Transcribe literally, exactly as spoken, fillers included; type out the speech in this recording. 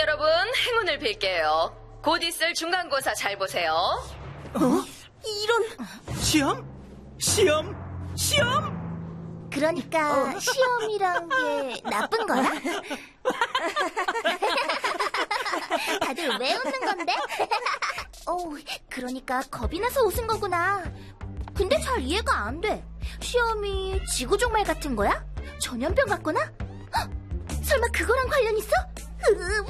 여러분, 행운을 빌게요. 곧 있을 중간고사 잘 보세요. 어? 이런... 시험? 시험? 시험? 그러니까 어. 시험이란 게 나쁜 거야? 다들 왜 웃는 건데? 어, 그러니까 겁이 나서 웃은 거구나. 근데 잘 이해가 안 돼. 시험이 지구종말 같은 거야? 전염병 같거나? 헉, 설마 그거랑 관련 있어? 으,